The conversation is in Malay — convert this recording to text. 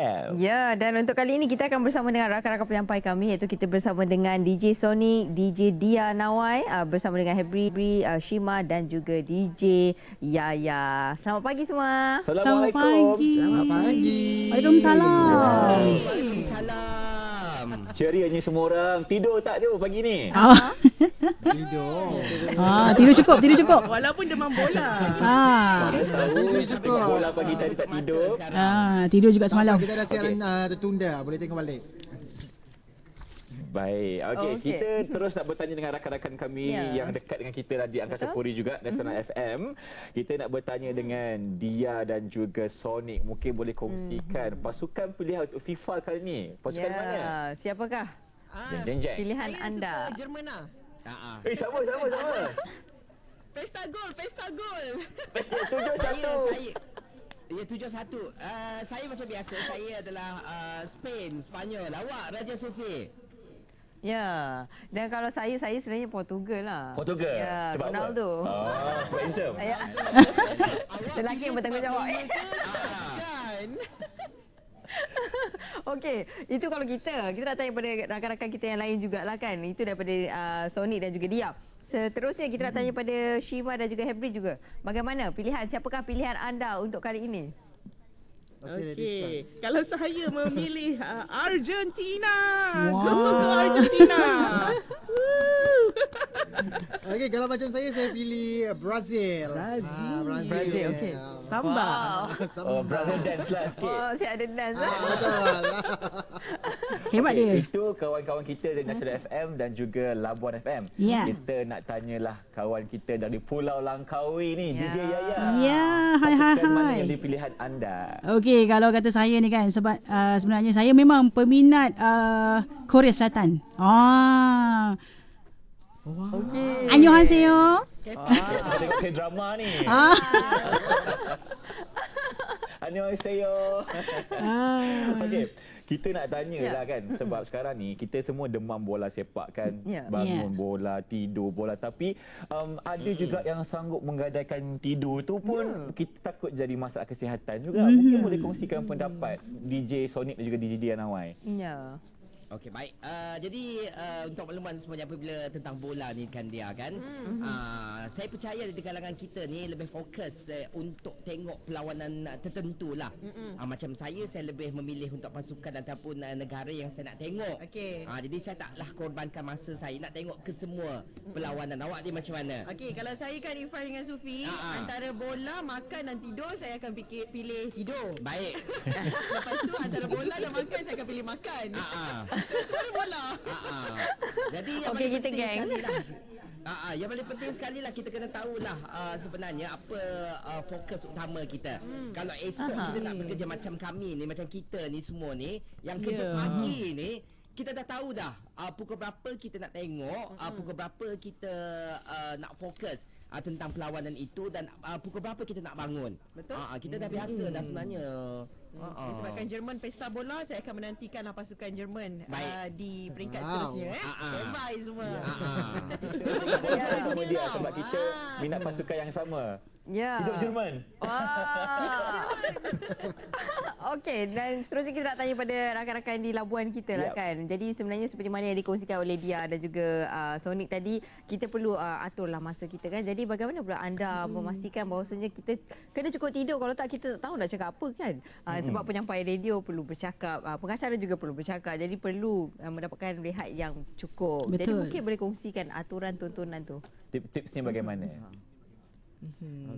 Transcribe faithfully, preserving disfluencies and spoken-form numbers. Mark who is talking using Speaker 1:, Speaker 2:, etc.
Speaker 1: M.
Speaker 2: Ya, dan untuk kali ini kita akan bersama dengan rakan-rakan penyampai kami, iaitu kita bersama dengan D J Sonic, D J Dia Nawai, uh, bersama dengan Hebri, uh, Shima dan juga D J Yaya. Selamat pagi semua.
Speaker 1: Assalamualaikum.
Speaker 3: Selamat pagi.
Speaker 4: Selamat pagi.
Speaker 3: Waalaikumsalam.
Speaker 1: Waalaikumsalam. Cerianya semua orang. Tidur tak tu pagi ni?
Speaker 3: Ah.
Speaker 4: Tidur.
Speaker 3: Ah, tidur cukup, tidur cukup.
Speaker 5: Walaupun demam bola.
Speaker 3: Ah.
Speaker 1: Mana tahu sampai sekolah pagi tadi tak tidur.
Speaker 3: Ah, tidur juga semalam.
Speaker 4: Kita dah siaran okay. uh, tertunda. Boleh tengok balik.
Speaker 1: Baik. Okey,
Speaker 2: Oh, okey.
Speaker 1: kita terus nak bertanya dengan rakan-rakan kami
Speaker 2: Ya.
Speaker 1: yang dekat dengan kita lah di Angkasa
Speaker 2: Betul.
Speaker 1: Puri juga, Nasional F M. Kita nak bertanya dengan Dia dan juga Sonic. Mungkin boleh kongsikan pasukan pilihan untuk FIFA kali ni. Pasukan
Speaker 2: Ya,
Speaker 1: mana?
Speaker 2: siapakah
Speaker 1: Jeng jeng jeng.
Speaker 2: pilihan
Speaker 5: Saya
Speaker 2: anda?
Speaker 5: suka Jerman lah.
Speaker 1: Eh, sama sama sama.
Speaker 5: Pesta gol, pesta gol.
Speaker 1: Tujuh
Speaker 6: Saya,
Speaker 1: satu.
Speaker 6: saya Ya, tujuh satu. Uh, saya macam biasa, saya adalah uh, Spain, Spanyol. Awak, Raja Sufi.
Speaker 2: Ya, dan kalau saya, saya sebenarnya Portugal lah.
Speaker 1: Portugal.
Speaker 2: Ya,
Speaker 1: Sebab
Speaker 2: Ronaldo.
Speaker 1: apa? Oh, sebab handsome.
Speaker 2: Ya. Lelaki yang bertanggungjawab.
Speaker 5: Kan?
Speaker 2: Okey, itu kalau kita. Kita nak tanya pada rakan-rakan kita yang lain jugalah kan. Itu daripada uh, Sonic dan juga Dia. Seterusnya kita nak tanya pada Shima dan juga Hebri juga. Bagaimana pilihan, siapakah pilihan anda untuk kali ini?
Speaker 5: Okey. Kalau saya memilih uh, Argentina.
Speaker 3: Wow.
Speaker 5: Go ke Argentina. Woo.
Speaker 4: Okey, kalau macam saya, saya pilih Brazil.
Speaker 5: Brazil.
Speaker 4: Ah, Brazil.
Speaker 2: Brazil, okey.
Speaker 5: Samba.
Speaker 2: Wow.
Speaker 1: Oh, brother dance lah sikit.
Speaker 2: Oh, saya ada dance lah.
Speaker 4: Ah, betul.
Speaker 3: Hebat
Speaker 1: Okey,
Speaker 3: dia.
Speaker 1: Itu kawan-kawan kita dari Nasional F M dan juga Labuan F M.
Speaker 3: Ya.
Speaker 1: Kita nak tanyalah kawan kita dari Pulau Langkawi ni,
Speaker 2: Ya.
Speaker 1: D J Yaya.
Speaker 3: Ya, hai hai
Speaker 1: Pasukan mana
Speaker 3: hai.
Speaker 1: yang di pilihan anda?
Speaker 3: Okey, kalau kata saya ni kan, sebab uh, sebenarnya saya memang peminat uh, Korea Selatan. Ah.
Speaker 2: Okey.
Speaker 3: Annyeonghaseyo.
Speaker 1: Ah, tengok K-drama ni.
Speaker 3: Ah.
Speaker 1: Annyeonghaseyo.
Speaker 3: Ah.
Speaker 1: Okey, kita nak tanya
Speaker 2: Ya.
Speaker 1: lah kan, sebab sekarang ni kita semua demam bola sepak kan.
Speaker 2: Ya.
Speaker 1: Bangun
Speaker 3: Ya.
Speaker 1: bola, tidur bola. Tapi um, ada juga yang sanggup menggadaikan tidur tu pun kita takut jadi masalah kesihatan juga. Mungkin boleh kongsikan pendapat D J Sonic dan juga D J Dia Nawai.
Speaker 2: Ya.
Speaker 6: Okey, baik. Uh, jadi uh, untuk makluman semuanya apabila tentang bola ni kan dia kan. Mm-hmm. Uh, saya percaya di kalangan kita ni lebih fokus uh, untuk tengok perlawanan uh, tertentu lah. Mm-hmm. Uh, macam saya, saya lebih memilih untuk pasukan ataupun uh, negara yang saya nak tengok.
Speaker 5: Okey.
Speaker 6: Uh, jadi saya taklah korbankan masa saya nak tengok ke semua perlawanan. Awak ni macam mana?
Speaker 5: Okey, kalau saya kan Ifan dengan Sufi,
Speaker 6: Ah, ah.
Speaker 5: antara bola, makan dan tidur, saya akan fikir, pilih tidur.
Speaker 6: Baik.
Speaker 5: Lepas tu antara bola dan makan, saya akan pilih makan.
Speaker 6: Ah, ah.
Speaker 5: Terus bola.
Speaker 6: Ah, ah. Jadi yang
Speaker 2: Okey,
Speaker 6: paling
Speaker 2: kita
Speaker 6: penting
Speaker 2: geng.
Speaker 6: sekali lah. Ah, ah, yang paling penting sekali lah kita kena tahulah uh, sebenarnya apa uh, fokus utama kita. Hmm. Kalau esok
Speaker 2: Aha.
Speaker 6: kita nak bekerja macam kami ni, macam kita ni semua ni, yang kerja
Speaker 5: Yeah.
Speaker 6: pagi ni, kita dah tahu dah uh, pukul berapa kita nak tengok, uh, pukul berapa kita uh, nak fokus uh, tentang perlawanan itu dan uh, pukul berapa kita nak bangun.
Speaker 5: Betul.
Speaker 6: Uh, uh, kita dah biasa dah sebenarnya. Uh, uh.
Speaker 5: Disebabkan Jerman pesta bola, saya akan menantikanlah pasukan Jerman
Speaker 6: Baik.
Speaker 5: uh, di peringkat
Speaker 4: Wow.
Speaker 5: seterusnya. Eh?
Speaker 6: Ah, ah.
Speaker 5: Standby semua.
Speaker 6: Ah, ah.
Speaker 1: Kita sama dia
Speaker 5: tau.
Speaker 1: sebab kita
Speaker 5: Ah.
Speaker 1: minat pasukan yang sama.
Speaker 2: Ya.
Speaker 1: Hidup Jerman.
Speaker 2: Wah. Okey, dan seterusnya kita nak tanya pada rakan-rakan di Labuan kita lah
Speaker 1: Yap.
Speaker 2: kan. Jadi sebenarnya seperti mana yang dikongsikan oleh Dia dan juga uh, Sonic tadi, kita perlu uh, aturlah masa kita kan. Jadi bagaimana pula anda hmm. memastikan bahawasanya kita kena cukup tidur, kalau tak kita tak tahu nak cakap apa kan. Uh, hmm. Sebab penyampai radio perlu bercakap, uh, pengacara juga perlu bercakap. Jadi perlu uh, mendapatkan rehat yang cukup. Jadi
Speaker 3: Betul.
Speaker 2: mungkin boleh kongsikan aturan tontonan tu.
Speaker 1: Tip-tipsnya bagaimana?